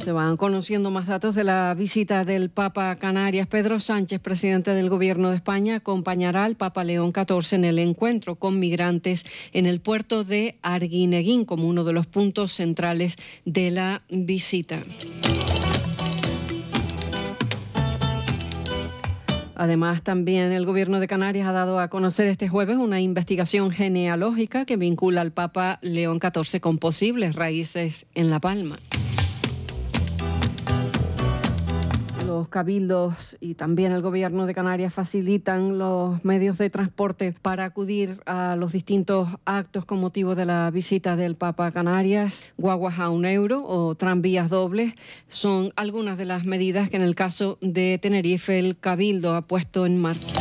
Se van conociendo más datos de la visita del Papa a Canarias. Pedro Sánchez, presidente del Gobierno de España, acompañará al Papa León XIV en el encuentro con migrantes en el puerto de Arguineguín, como uno de los puntos centrales de la visita. Además, también el Gobierno de Canarias ha dado a conocer este jueves una investigación genealógica que vincula al Papa León XIV con posibles raíces en La Palma. Los cabildos y también el Gobierno de Canarias facilitan los medios de transporte para acudir a los distintos actos con motivo de la visita del Papa a Canarias. Guaguas a €1 o tranvías dobles son algunas de las medidas que en el caso de Tenerife el Cabildo ha puesto en marcha.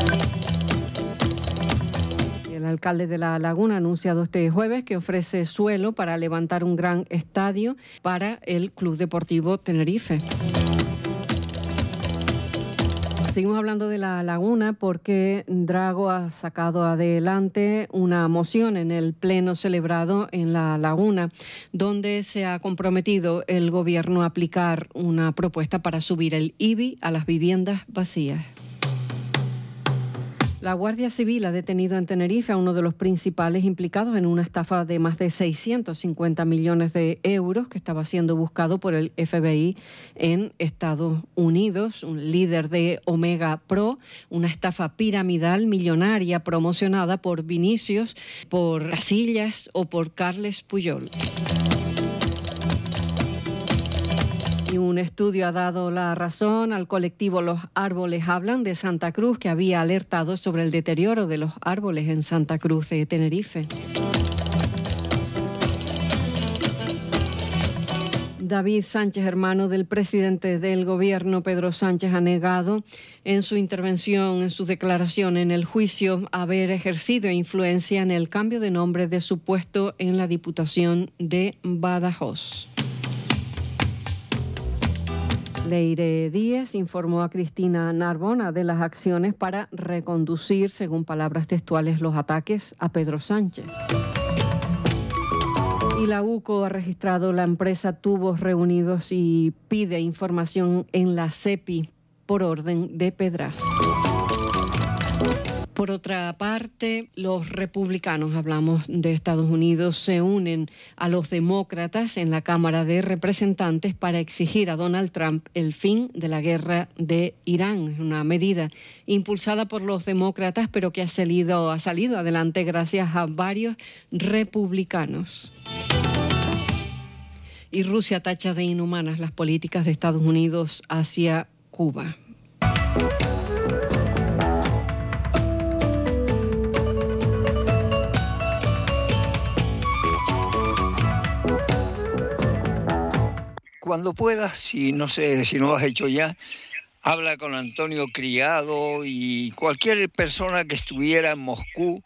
El alcalde de La Laguna ha anunciado este jueves que ofrece suelo para levantar un gran estadio para el Club Deportivo Tenerife. Seguimos hablando de La Laguna porque Drago ha sacado adelante una moción en el pleno celebrado en La Laguna, donde se ha comprometido el gobierno a aplicar una propuesta para subir el IBI a las viviendas vacías. La Guardia Civil ha detenido en Tenerife a uno de los principales implicados en una estafa de más de 650 millones de euros que estaba siendo buscado por el FBI en Estados Unidos, un líder de Omega Pro, una estafa piramidal millonaria promocionada por Vinicius, por Casillas o por Carles Puyol. Y un estudio ha dado la razón al colectivo Los Árboles Hablan de Santa Cruz, que había alertado sobre el deterioro de los árboles en Santa Cruz de Tenerife. David Sánchez, hermano del presidente del Gobierno, Pedro Sánchez, ha negado en su intervención, en su declaración en el juicio, haber ejercido influencia en el cambio de nombre de su puesto en la Diputación de Badajoz. Leire Díez informó a Cristina Narbona de las acciones para reconducir, según palabras textuales, los ataques a Pedro Sánchez. Y la UCO ha registrado la empresa Tubos Reunidos y pide información en la SEPI por orden de Pedraz. Por otra parte, los republicanos, hablamos de Estados Unidos, se unen a los demócratas en la Cámara de Representantes para exigir a Donald Trump el fin de la guerra de Irán. Es una medida impulsada por los demócratas, pero que ha salido adelante gracias a varios republicanos. Y Rusia tacha de inhumanas las políticas de Estados Unidos hacia Cuba. Cuando puedas, si no lo has hecho ya, habla con Antonio Criado y cualquier persona que estuviera en Moscú,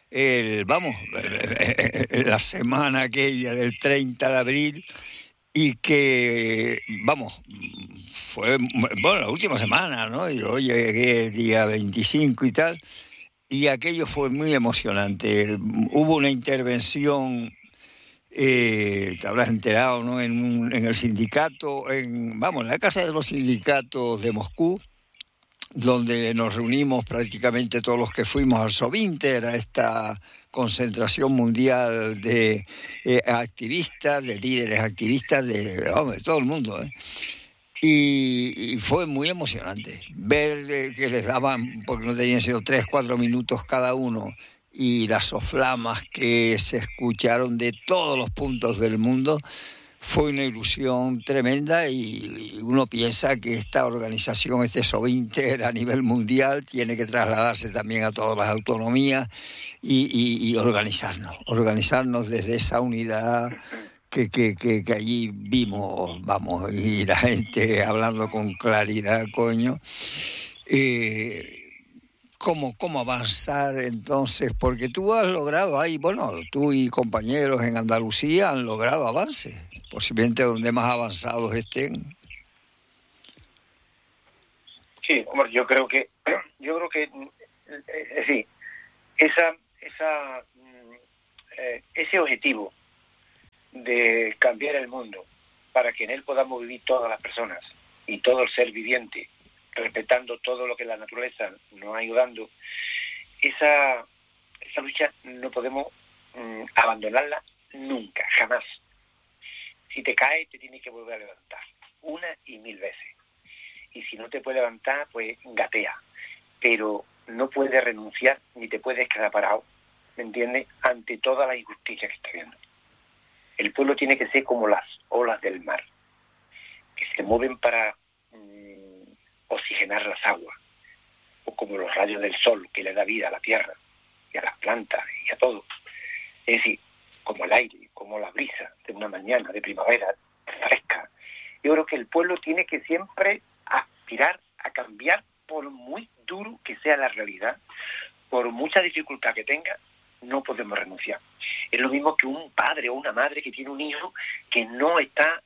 la semana aquella del 30 de abril, y que, fue, la última semana, ¿no? Yo llegué el día 25 y tal, y aquello fue muy emocionante. Hubo una intervención... te habrás enterado, ¿no? En el sindicato, en la casa de los sindicatos de Moscú, donde nos reunimos prácticamente todos los que fuimos al Sovinter, a esta concentración mundial de activistas, de líderes activistas, de todo el mundo, ¿eh? Y fue muy emocionante ver que les daban, porque no tenían sino 3-4 minutos cada uno, y las soflamas que se escucharon de todos los puntos del mundo. Fue una ilusión tremenda y uno piensa que esta organización, este Sovinter a nivel mundial, tiene que trasladarse también a todas las autonomías y organizarnos desde esa unidad que allí vimos, y la gente hablando con claridad, coño. ¿Cómo avanzar entonces? Porque tú has logrado ahí, tú y compañeros en Andalucía han logrado avances, posiblemente donde más avanzados estén. Sí, hombre, yo creo que sí, ese objetivo de cambiar el mundo para que en él podamos vivir todas las personas y todo el ser viviente, respetando todo lo que la naturaleza nos va ayudando, esa lucha no podemos abandonarla nunca, jamás. Si te caes, te tienes que volver a levantar, una y mil veces. Y si no te puedes levantar, pues gatea. Pero no puedes renunciar ni te puedes quedar parado, ¿me entiendes?, ante toda la injusticia que está viendo. El pueblo tiene que ser como las olas del mar, que se mueven para oxigenar las aguas, o como los rayos del sol, que le da vida a la tierra, y a las plantas, y a todo. Es decir, como el aire, como la brisa de una mañana de primavera fresca. Yo creo que el pueblo tiene que siempre aspirar a cambiar, por muy duro que sea la realidad, por mucha dificultad que tenga, no podemos renunciar. Es lo mismo que un padre o una madre que tiene un hijo que no está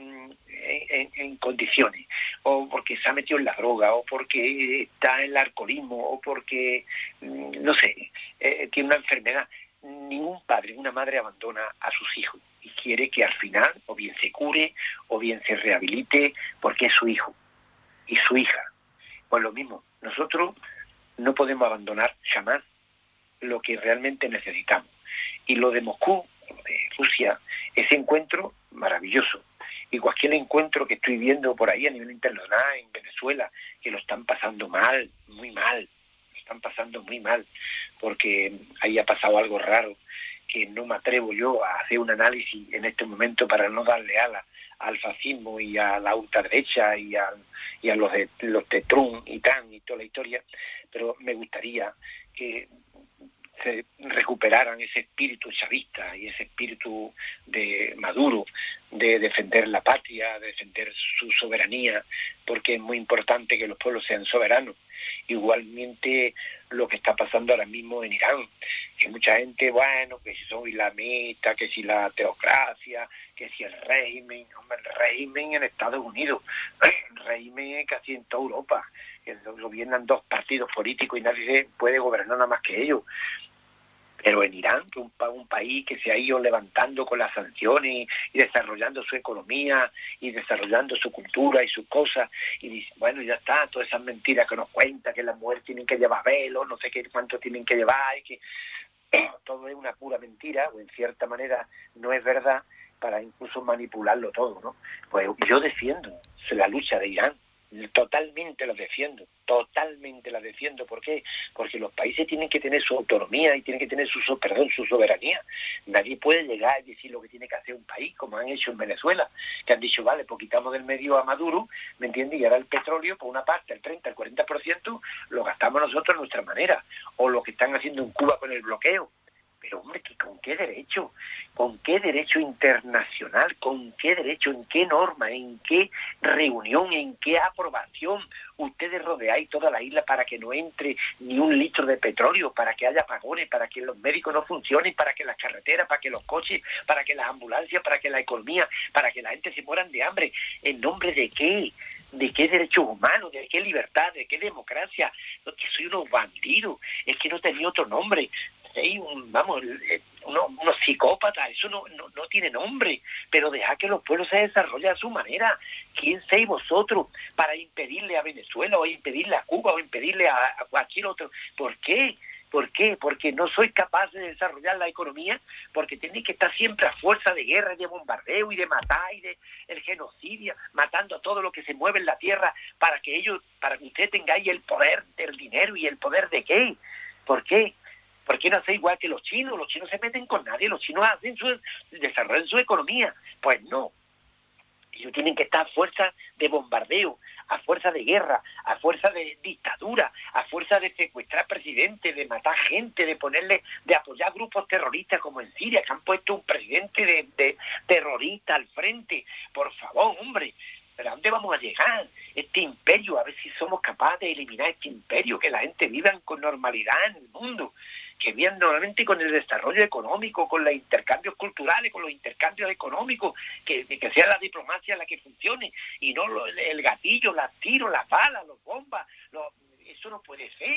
en condiciones, o porque se ha metido en la droga, o porque está en el alcoholismo, o porque, no sé, tiene una enfermedad. Ningún padre, ninguna madre abandona a sus hijos y quiere que al final o bien se cure o bien se rehabilite porque es su hijo y su hija. Pues lo mismo, nosotros no podemos abandonar jamás lo que realmente necesitamos. Y lo de Moscú, lo de Rusia, ese encuentro maravilloso. Y cualquier encuentro que estoy viendo por ahí a nivel internacional, en Venezuela, que lo están pasando mal, muy mal, lo están pasando muy mal, porque ahí ha pasado algo raro, que no me atrevo yo a hacer un análisis en este momento para no darle ala al fascismo y a la ultraderecha y a los de Trump y Trump y toda la historia, pero me gustaría que se recuperaran ese espíritu chavista y ese espíritu de Maduro, de defender la patria, de defender su soberanía, porque es muy importante que los pueblos sean soberanos. Igualmente lo que está pasando ahora mismo en Irán, que mucha gente, bueno, que si son islamistas, que si la teocracia, que si el régimen, hombre, el régimen en Estados Unidos, el régimen casi en toda Europa, que gobiernan dos partidos políticos y nadie puede gobernar nada más que ellos. Pero en Irán, que un país que se ha ido levantando con las sanciones y desarrollando su economía y desarrollando su cultura y sus cosas, y dice, bueno, ya está, todas esas mentiras que nos cuentan, que las mujeres tienen que llevar velo, no sé qué cuánto tienen que llevar, y que todo es una pura mentira, o en cierta manera no es verdad, para incluso manipularlo todo, ¿no? Pues yo defiendo la lucha de Irán, totalmente la defiendo. ¿Por qué? Porque los países tienen que tener su autonomía y tienen que tener su soberanía. Nadie puede llegar y decir lo que tiene que hacer un país, como han hecho en Venezuela, que han dicho, vale, pues quitamos del medio a Maduro, ¿me entiendes? Y ahora el petróleo, por una parte, el 30, el 40%, lo gastamos nosotros a nuestra manera. O lo que están haciendo en Cuba con el bloqueo. Pero, hombre, ¿con qué derecho? ¿Con qué derecho internacional? ¿Con qué derecho? ¿En qué norma? ¿En qué reunión? ¿En qué aprobación ustedes rodeáis toda la isla para que no entre ni un litro de petróleo, para que haya apagones, para que los médicos no funcionen, para que las carreteras, para que los coches, para que las ambulancias, para que la economía, para que la gente se mueran de hambre? ¿En nombre de qué? ¿De qué derechos humanos? ¿De qué libertad? ¿De qué democracia? No, es que soy unos bandidos, es que no tenía otro nombre. Unos psicópatas, eso no tiene nombre, pero deja que los pueblos se desarrollen a su manera. ¿Quién sois vosotros para impedirle a Venezuela o impedirle a Cuba o impedirle a cualquier otro? ¿Por qué? ¿Por qué? Porque no soy capaz de desarrollar la economía, porque tenéis que estar siempre a fuerza de guerra y de bombardeo y de matar y de el genocidio, matando a todo lo que se mueve en la tierra para que usted tengáis el poder del dinero. ¿Y el poder de qué? ¿Por qué? ¿Por qué no hace igual que los chinos? Los chinos se meten con nadie, los chinos desarrollan su economía. Pues no. Ellos tienen que estar a fuerza de bombardeo, a fuerza de guerra, a fuerza de dictadura, a fuerza de secuestrar presidentes, de matar gente, de apoyar grupos terroristas como en Siria, que han puesto un presidente de terrorista al frente. Por favor, hombre. ¿Pero a dónde vamos a llegar? Este imperio, a ver si somos capaces de eliminar este imperio, que la gente viva con normalidad en el mundo, que vivan normalmente con el desarrollo económico, con los intercambios culturales, con los intercambios económicos, que sea la diplomacia la que funcione, y no el gatillo, las tiros, las balas, los bombas, eso no puede ser.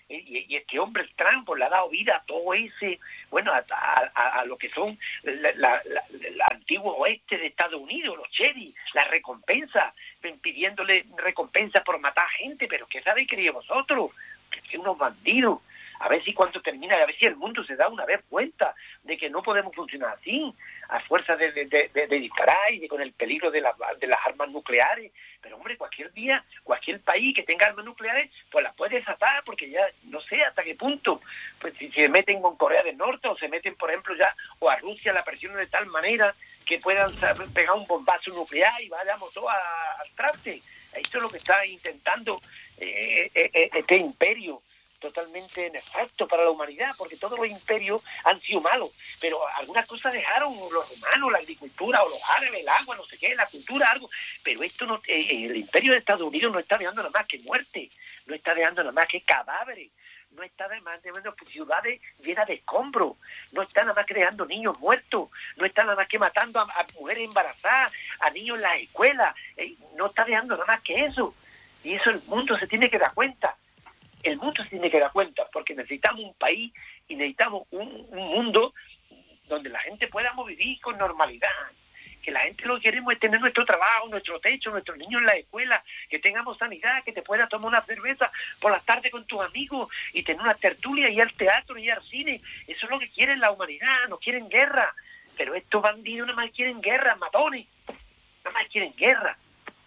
Y este hombre, el Trump, pues, le ha dado vida a todo ese, bueno, a lo que son el antiguo oeste de Estados Unidos, los sheriff, la recompensa, pidiéndole recompensa por matar gente, pero ¿qué sabéis, queridos vosotros? Que son unos bandidos. A ver si cuando termina, a ver si el mundo se da una vez cuenta de que no podemos funcionar así, a fuerza de disparar y con el peligro de las armas nucleares. Pero hombre, cualquier día, cualquier país que tenga armas nucleares, pues las puede desatar, porque ya no sé hasta qué punto, pues si se meten con Corea del Norte o se meten, por ejemplo, ya, o a Rusia la presionan de tal manera que puedan pegar un bombazo nuclear y vayamos todos al traste. Esto es lo que está intentando este imperio, totalmente nefasto para la humanidad, porque todos los imperios han sido malos, pero algunas cosas dejaron los romanos, la agricultura, o los árabes, el agua, no sé qué, la cultura, algo, pero esto no, el imperio de Estados Unidos no está dejando nada más que muerte, no está dejando nada más que cadáveres, no está dejando ciudades llenas de escombros, no está nada más que dejando niños muertos, no está nada más que matando a mujeres embarazadas, a niños en las escuelas, no está dejando nada más que eso, y eso el mundo se tiene que dar cuenta. El mundo se tiene que dar cuenta, porque necesitamos un país y necesitamos un mundo donde la gente podamos vivir con normalidad. Que la gente lo que queremos es tener nuestro trabajo, nuestro techo, nuestros niños en la escuela, que tengamos sanidad, que te puedas tomar una cerveza por las tardes con tus amigos y tener una tertulia, y al teatro y al cine. Eso es lo que quiere la humanidad, no quieren guerra. Pero estos bandidos nada más quieren guerra, matones, nada más quieren guerra.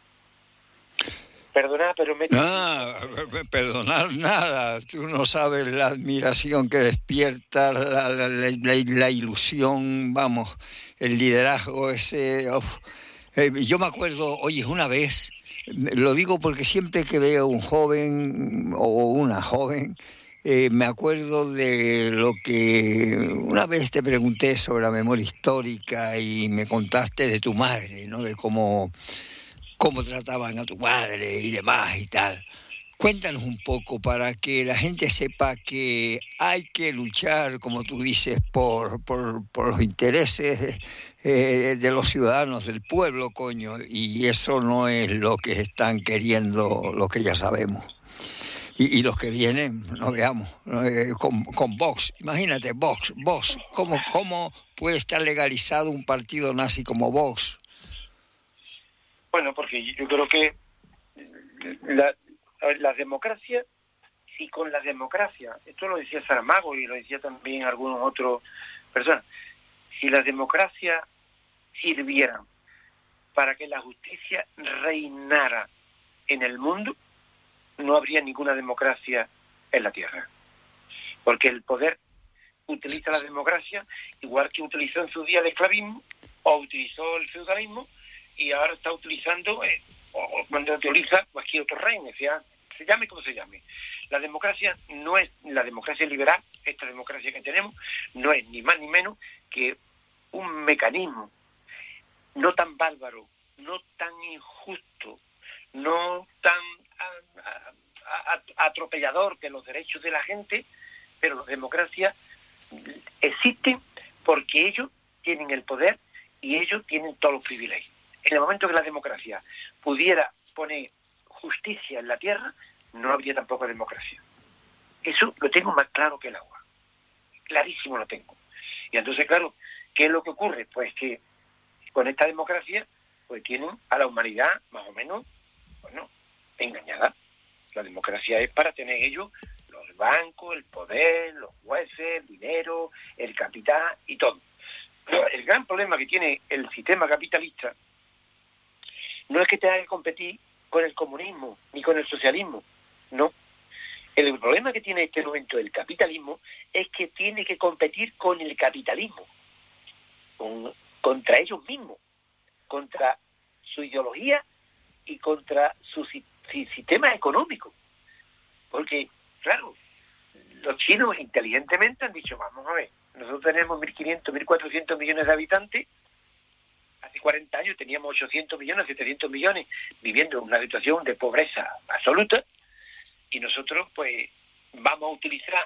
Perdona, pero perdonar nada. Tú no sabes la admiración que despierta, la ilusión, vamos, el liderazgo ese. Yo me acuerdo, oye, una vez, lo digo porque siempre que veo un joven o una joven, me acuerdo de lo que una vez te pregunté sobre la memoria histórica y me contaste de tu madre, ¿no? De cómo trataban a tu madre y demás y tal. Cuéntanos un poco para que la gente sepa que hay que luchar, como tú dices, por los intereses de los ciudadanos, del pueblo, coño, y eso no es lo que están queriendo, lo que ya sabemos. Y los que vienen, no veamos, con Vox. Imagínate, Vox, ¿cómo puede estar legalizado un partido nazi como Vox? Bueno, porque yo creo que la democracia, si con la democracia, esto lo decía Saramago y lo decía también algunos otros personas, si la democracia sirviera para que la justicia reinara en el mundo, no habría ninguna democracia en la tierra. Porque el poder utiliza la democracia igual que utilizó en su día el esclavismo o utilizó el feudalismo, y ahora está utilizando, o cuando utiliza cualquier otro reino, se llame como se llame. La democracia no es, la democracia liberal, esta democracia que tenemos, no es ni más ni menos que un mecanismo no tan bárbaro, no tan injusto, no tan atropellador que los derechos de la gente, pero las democracias existen porque ellos tienen el poder y ellos tienen todos los privilegios. En el momento que la democracia pudiera poner justicia en la tierra, no habría tampoco democracia. Eso lo tengo más claro que el agua. Clarísimo lo tengo. Y entonces, claro, ¿qué es lo que ocurre? Pues que con esta democracia, pues tienen a la humanidad más o menos, bueno, engañada. La democracia es para tener ellos los bancos, el poder, los jueces, el dinero, el capital y todo. Pero el gran problema que tiene el sistema capitalista no es que tenga que competir con el comunismo ni con el socialismo, no. El problema que tiene este momento el capitalismo es que tiene que competir con el capitalismo, contra ellos mismos, contra su ideología y contra su sistema económico. Porque, claro, los chinos inteligentemente han dicho, vamos a ver, nosotros tenemos 1.500, 1.400 millones de habitantes. Hace 40 años teníamos 800 millones, 700 millones viviendo en una situación de pobreza absoluta, y nosotros pues vamos a utilizar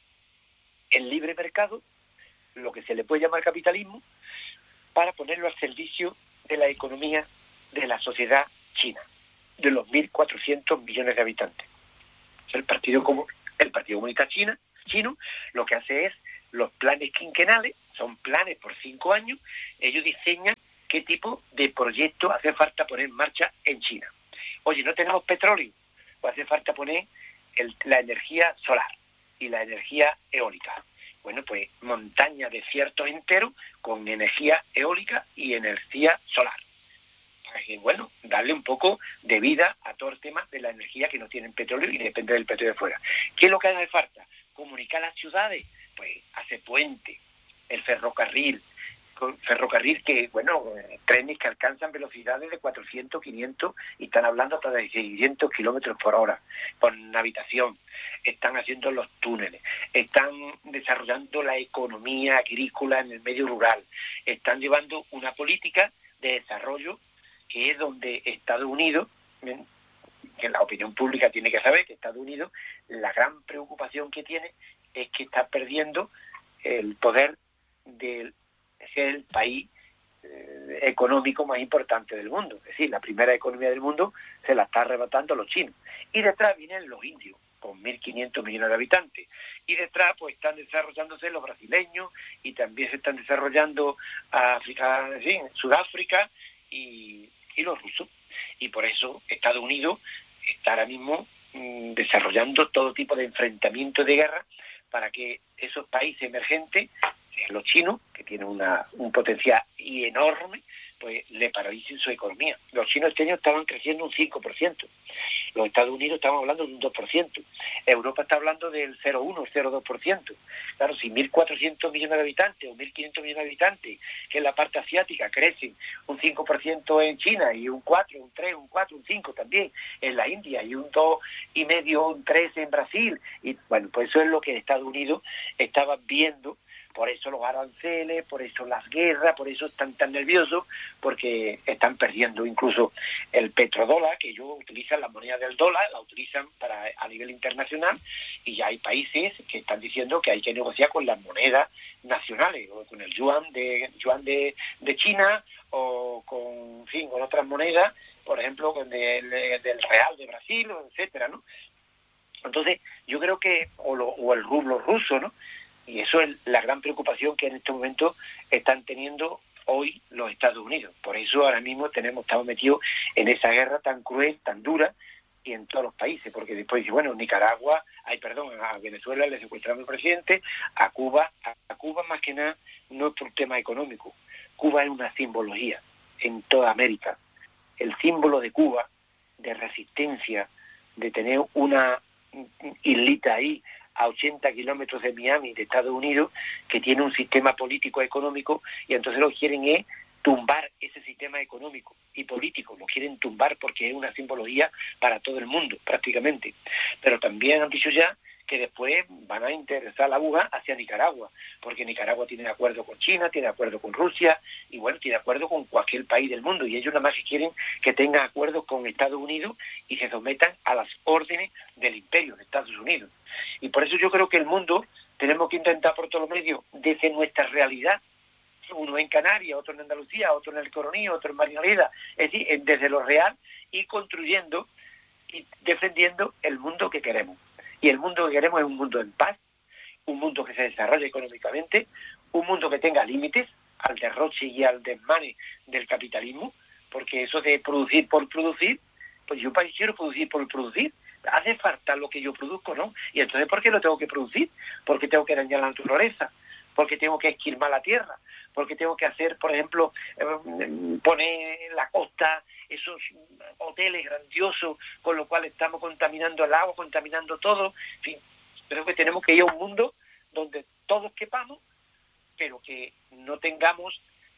el libre mercado, lo que se le puede llamar capitalismo, para ponerlo al servicio de la economía de la sociedad china, de los 1.400 millones de habitantes. O sea, el Partido El Partido Comunista Chino lo que hace es los planes quinquenales, son planes por 5 años, ellos diseñan qué tipo de proyecto hace falta poner en marcha en China. Oye, no tenemos petróleo, pues hace falta poner la energía solar y la energía eólica. Bueno, pues montaña, desiertos enteros con energía eólica y energía solar. Para que, bueno, darle un poco de vida a todo el tema de la energía que no tienen petróleo y depende del petróleo de fuera. ¿Qué es lo que hace falta? Comunicar las ciudades, pues hace puente, el ferrocarril que, bueno, trenes que alcanzan velocidades de 400, 500 y están hablando hasta de 600 kilómetros por hora por habitación. Están haciendo los túneles, están desarrollando la economía agrícola en el medio rural, están llevando una política de desarrollo que es donde Estados Unidos, que la opinión pública tiene que saber que Estados Unidos, la gran preocupación que tiene es que está perdiendo el poder de ser el país económico más importante del mundo. Es decir, la primera economía del mundo se la está arrebatando los chinos. Y detrás vienen los indios, con 1.500 millones de habitantes. Y detrás pues están desarrollándose los brasileños y también se están desarrollando África, en fin, Sudáfrica y los rusos. Y por eso Estados Unidos está ahora mismo desarrollando todo tipo de enfrentamientos de guerra para que esos países emergentes, los chinos, que tienen un potencial enorme, pues le paralicen su economía. Los chinos este año estaban creciendo un 5%. Los Estados Unidos estaban hablando de un 2%. Europa está hablando del 0,1, 0,2%. Claro, si 1.400 millones de habitantes o 1.500 millones de habitantes, que en la parte asiática crecen un 5% en China y un 4, un 3, un 4, un 5 también en la India y un 2,5, un 3 en Brasil. Y bueno, pues eso es lo que Estados Unidos estaba viendo. Por eso los aranceles, por eso las guerras, por eso están tan nerviosos, porque están perdiendo incluso el petrodólar, que ellos utilizan la moneda del dólar, la utilizan a nivel internacional, y ya hay países que están diciendo que hay que negociar con las monedas nacionales, o con el yuan de China, o con otras monedas, por ejemplo, del real de Brasil, etcétera, ¿no? Entonces, yo creo que, o el rublo ruso, ¿no? Y eso es la gran preocupación que en este momento están teniendo hoy los Estados Unidos. Por eso ahora mismo estamos metidos en esa guerra tan cruel, tan dura, y en todos los países, porque después dice, bueno, a Venezuela le secuestraron al presidente, a Cuba más que nada no es por tema económico. Cuba es una simbología en toda América. El símbolo de Cuba, de resistencia, de tener una islita ahí, a 80 kilómetros de Miami, de Estados Unidos, que tiene un sistema político económico, y entonces lo que quieren es tumbar ese sistema económico y político, lo quieren tumbar porque es una simbología para todo el mundo, prácticamente. Pero también han dicho ya que después van a interesar la aguja hacia Nicaragua, porque Nicaragua tiene acuerdo con China, tiene acuerdo con Rusia, y bueno, tiene acuerdo con cualquier país del mundo, y ellos nada más que quieren que tengan acuerdos con Estados Unidos y se sometan a las órdenes del imperio de Estados Unidos. Y por eso yo creo que el mundo tenemos que intentar por todos los medios, desde nuestra realidad, uno en Canarias, otro en Andalucía, otro en el Coroní, otro en Marinaleda, es decir, desde lo real, y construyendo y defendiendo el mundo que queremos. Y el mundo que queremos es un mundo en paz, un mundo que se desarrolle económicamente, un mundo que tenga límites al derroche y al desmane del capitalismo, porque eso de producir por producir, pues yo quiero producir por producir. Hace falta lo que yo produzco, ¿no? Y entonces, ¿por qué lo tengo que producir? Porque tengo que dañar la naturaleza, porque tengo que esquilmar la tierra, porque tengo que hacer, por ejemplo, poner en la costa esos hoteles grandiosos, con lo cual estamos contaminando el agua, contaminando todo. En fin, creo que tenemos que ir a un mundo donde todos quepamos, pero que no tengamos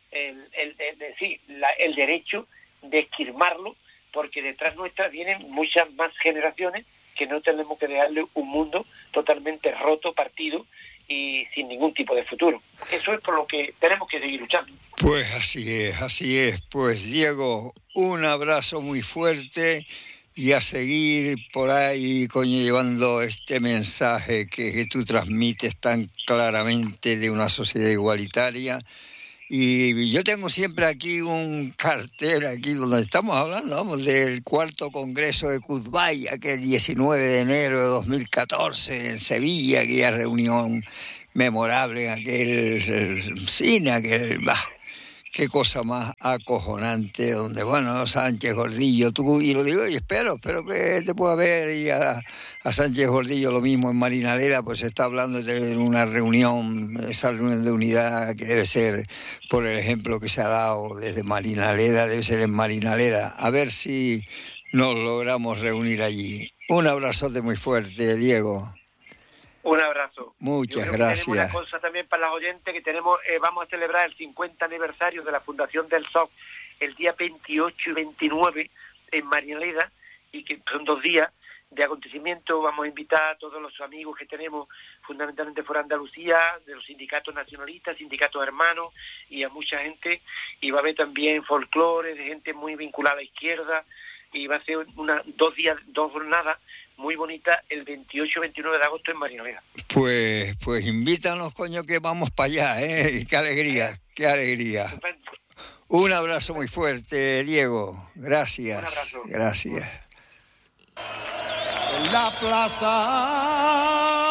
el derecho de esquilmarlo, porque detrás nuestra vienen muchas más generaciones que no tenemos que dejarle un mundo totalmente roto, partido y sin ningún tipo de futuro. Eso es por lo que tenemos que seguir luchando. Pues así es. Pues Diego, un abrazo muy fuerte y a seguir por ahí llevando este mensaje que tú transmites tan claramente de una sociedad igualitaria Y yo tengo siempre aquí un cartel, aquí donde estamos hablando, vamos, del cuarto congreso de Cuzbay, aquel 19 de enero de 2014 en Sevilla, aquella reunión memorable en aquel cine, qué cosa más acojonante, donde, bueno, Sánchez Gordillo, tú, y lo digo, y espero que te pueda ver, y a Sánchez Gordillo lo mismo en Marinaleda, pues se está hablando de tener una reunión, esa reunión de unidad que debe ser, por el ejemplo que se ha dado desde Marinaleda, debe ser en Marinaleda, a ver si nos logramos reunir allí. Un abrazote muy fuerte, Diego. Un abrazo. Muchas gracias. Tenemos una cosa también para las oyentes, que vamos a celebrar el 50 aniversario de la Fundación del SOC el día 28 y 29 en Marinaleda, y que son 2 días de acontecimiento. Vamos a invitar a todos los amigos que tenemos, fundamentalmente por Andalucía, de los sindicatos nacionalistas, sindicatos hermanos, y a mucha gente, y va a haber también folclore de gente muy vinculada a la izquierda, y va a ser 2 días, 2 jornadas muy bonita el 28 y 29 de agosto en Marinaleda. Pues invítanos, coño, que vamos para allá, ¿eh? Qué alegría, qué alegría. Un abrazo muy fuerte, Diego. Gracias. Un abrazo. Gracias. En la plaza